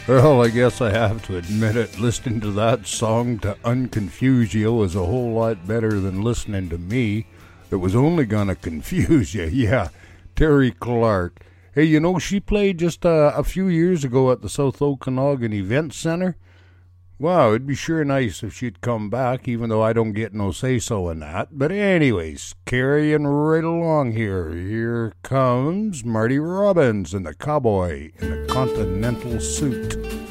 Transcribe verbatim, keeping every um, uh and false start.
Well, I guess I have to admit it. Listening to that song to unconfuse you was a whole lot better than listening to me. It was only gonna confuse you. Yeah, Terry Clark. Hey, you know, she played just uh, a few years ago at the South Okanagan Event Center. Wow, it'd be sure nice if she'd come back, even though I don't get no say-so in that. But anyways, carrying right along here. Here comes Marty Robbins and the cowboy in the Continental suit.